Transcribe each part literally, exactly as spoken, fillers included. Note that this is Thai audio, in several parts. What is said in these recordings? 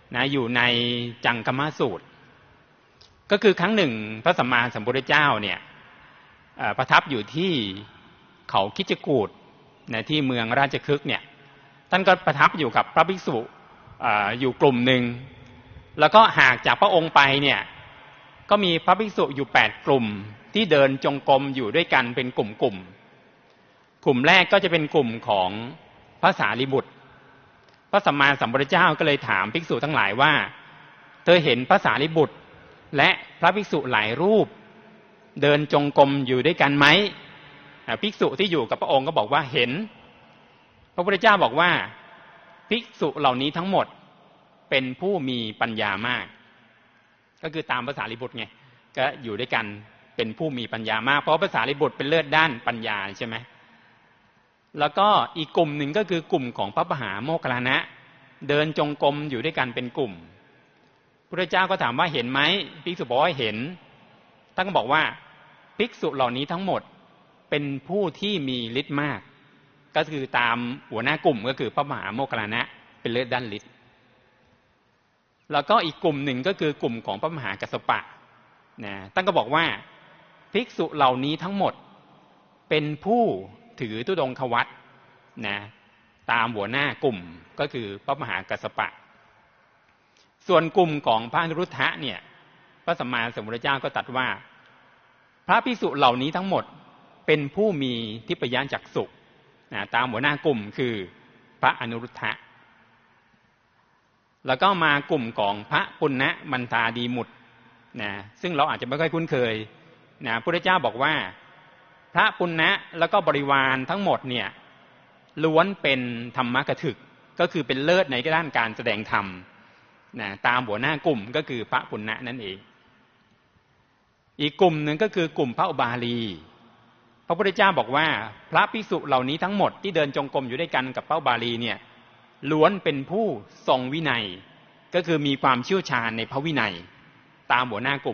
นะอยู่ในจังกมสูตรก็คือครั้งหนึ่งพระสัมมาสัมพุทธเจ้าเนี่ยประทับอยู่ที่เขาคิจกูฏนะที่เมืองราชคฤห์เนี่ยท่านก็ประทับอยู่กับพระภิกษุอยู่กลุ่มหนึ่งแล้วก็ห่างจากพระองค์ไปเนี่ยก็มีพระภิกษุอยู่แปดกลุ่มที่เดินจงกรมอยู่ด้วยกันเป็นกลุ่มๆ กลุ่มกลุ่มแรกก็จะเป็นกลุ่มของพระสารีบุตรพระสัมมาสัมพุทธเจ้าก็เลยถามภิกษุทั้งหลายว่าเธอเห็นพระสารีบุตรและพระภิกษุหลายรูปเดินจงกรมอยู่ด้วยกันไหมภิกษุที่อยู่กับพระองค์ก็บอกว่าเห็นพระพุทธเจ้าบอกว่าภิกษุเหล่านี้ทั้งหมดเป็นผู้มีปัญญามากก็คือตามพระสารีบุตรไงก็อยู่ด้วยกันเป็นผู้มีปัญญามากเพราะพระสารีบุตรเป็นเลิศด้านปัญญาใช่ไหมแล้วก็อีกกลุ่มหนึ่งก็คือกลุ่มของพระมหาโมคคัลลานะเดินจงกรมอยู่ด้วยกันเป็นกลุ่มพระเจ้าก็ถามว่าเห็นไหมภิกษุบอกว่าเห็นท่านก็บอกว่าภิกษุเหล่านี้ทั้งหมดเป็นผู้ที่มีฤทธิ์มากก็คือตามหัวหน้ากลุ่มก็คือพระมหาโมคคัลลานะเป็นเลิศด้านฤทธิ์แล้วก็อีกกลุ่มหนึ่งก็คือกลุ่มของพระมหากัสสปะนะท่านก็บอกว่าภิกษุเหล่านี้ทั้งหมดเป็นผู้ถือธุดงควัตรนะตามหัวหน้ากลุ่มก็คือพระมหากัสสปะส่วนกลุ่มของพระอนุรุทธะเนี่ยพระสัมมาสัมพุทธเจ้าก็ตรัสว่าพระภิกษุเหล่านี้ทั้งหมดเป็นผู้มีทิพยจักษุนะตามหัวหน้ากลุ่มคือพระอนุรุทธะแล้วก็มากลุ่มของพระปุณณมัณฑาดีมุตนะซึ่งเราอาจจะไม่ค่อยคุ้นเคยนะพระพุทธเจ้าบอกว่าพระปุณณะแล้วก็บริวารทั้งหมดเนี่ยล้วนเป็นธรรมกถึกก็คือเป็นเลิศในด้านการแสดงธรรมนะตามหัวหน้ากลุ่มก็คือพระปุณณะนั่นเองอีกกลุ่มหนึ่งก็คือกลุ่มพระอุบาลีพระพุทธเจ้าบอกว่าพระภิกษุเหล่านี้ทั้งหมดที่เดินจงกรมอยู่ด้วยกันกับพระอุบาลีเนี่ยล้วนเป็นผู้ทรงวินัยก็คือมีความเชี่ยวชาญในพระวินัยตามหัวหน้ากลุ่ม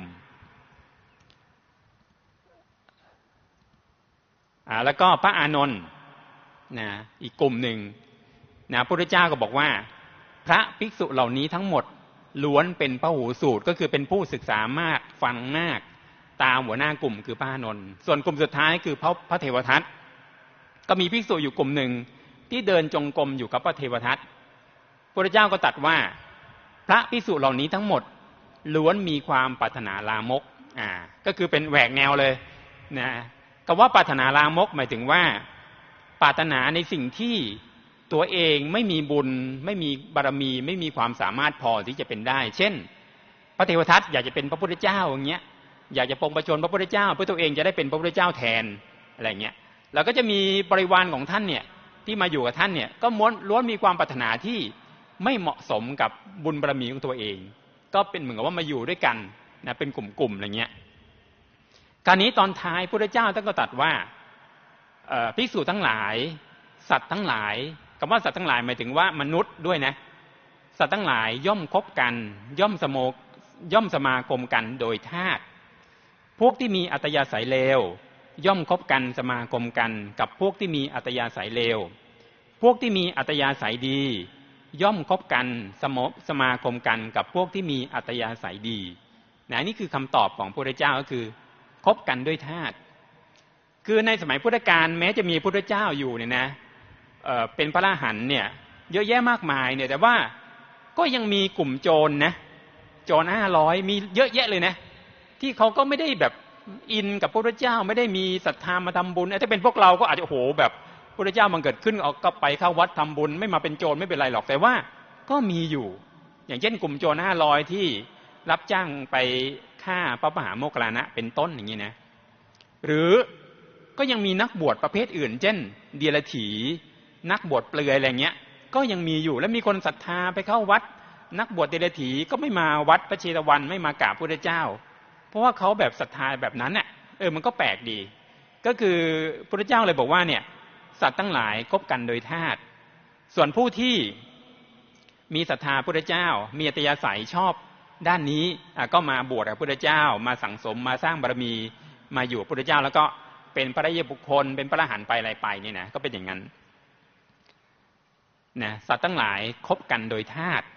อ่าแล้วก็พระอานนท์นะอีกกลุ่มหนึ่งนะพระพุทธเจ้าก็บอกว่าพระภิกษุเหล่านี้ทั้งหมดล้วนเป็นพหูสูตรก็คือเป็นผู้ศึกษามากฟังมากตามหัวหน้ากลุ่มคือพระอานนท์ส่วนกลุ่มสุดท้ายคือพระพระเทวทัตก็มีภิกษุอยู่กลุ่มหนึ่งที่เดินจงกรมอยู่กับพระเทวทัตพระพุทธเจ้าก็ตรัสว่าพระภิกษุเหล่านี้ทั้งหมดล้วนมีความปรารถนาลามกอ่าก็คือเป็นแหวกแนวเลยนะคำว่าปรารถนาลามกหมายถึงว่าปรารถนาในสิ่งที่ตัวเองไม่มีบุญไม่มีบารมีไม่มีความสามารถพอที่จะเป็นได้เช่นพระเทวทัตอยากจะเป็นพระพุทธเจ้าอย่างเงี้ยอยากจะปรงประชนพระพุทธเจ้าเพื่อตัวเองจะได้เป็นพระพุทธเจ้าแทนอะไรเงี้ยแล้วก็จะมีบริวารของท่านเนี่ยที่มาอยู่กับท่านเนี่ยก็ล้วนมีความปรารถนาที่ไม่เหมาะสมกับบุญบารมีของตัวเองก็เป็นเหมือนกับว่ามาอยู่ด้วยกันนะเป็นกลุ่มๆอะไรเงี้ยคราวนี้ตอนท้ายพระพุทธเจ้าท่านก็ตรัสว่าภิกษุทั้งหลายสัตว์ทั้งหลายคำว่าสัตว์ทั้งหลายหมายถึงว่ามนุษย์ด้วยนะสัตว์ทั้งหลายย่อมคบกันย่อมสมย่อมสมาคมกันโดยธาตุพวกที่มีอัตยาศัยเลวย่อมคบกันสมาคมกันกับพวกที่มีอัตยาศัยเลวพวกที่มีอัตยาศัยดีย่อมคบกันสมสมาคมกันกับพวกที่มีอัตยาศัยดีนะนี่คือคำตอบของพระพุทธเจ้าก็คือคบกันด้วยธาตุคือในสมัยพุทธกาลแม้จะมีพระพุทธเจ้าอยู่เนี่ยนะเอ่อเป็นพระอรหันต์เนี่ยเยอะแยะมากมายเนี่ยแต่ว่าก็ยังมีกลุ่มโจรนะโจรห้าร้อยมีเยอะแยะเลยนะที่เขาก็ไม่ได้แบบอินกับพระพุทธเจ้าไม่ได้มีศรัทธามาทำบุญถ้าเป็นพวกเราก็อาจจะโอ้โหแบบพระพุทธเจ้ามันเกิดขึ้นเอาก็ไปเข้าวัดทำบุญไม่มาเป็นโจรไม่เป็นไรหรอกแต่ว่าก็มีอยู่อย่างเช่นกลุ่มโจรห้าร้อยที่รับจ้างไปฆ่าพระมหาโมคคัลลานะเป็นต้นอย่างนี้นะหรือก็ยังมีนักบวชประเภทอื่นเช่นเดียรถีนักบวชเปลือยอะไรเงี้ยก็ยังมีอยู่และมีคนศรัทธาไปเข้าวัดนักบวชเดรัจฉีก็ไม่มาวัดพระเชตวันไม่มากราบพระพุทธเจ้าเพราะว่าเขาแบบศรัทธาแบบนั้นน่ะเออมันก็แปลกดีก็คือพระพุทธเจ้าเลยบอกว่าเนี่ยสัตว์ทั้งหลายคบกันโดยธาตุส่วนผู้ที่มีศรัทธาพระพุทธเจ้ามีอัตยาศัยชอบด้านนี้ก็มาบวชกับพระพุทธเจ้ามาสั่งสมมาสร้างบารมีมาอยู่กับพระพุทธเจ้าแล้วก็เป็นพระอริยบุคคลเป็นพระอรหันต์ไปอะไรไปนี่นะก็เป็นอย่างนั้นนะสัตว์ทั้งหลายคบกันโดยธาตุ